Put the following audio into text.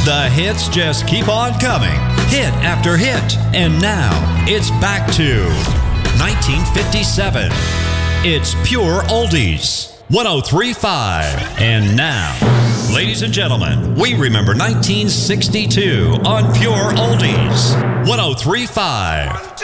The hits just keep on coming, hit after hit. And now, it's back to 1957. It's Pure Oldies, 103.5. And now, ladies and gentlemen, we remember 1962 on Pure Oldies, 103.5.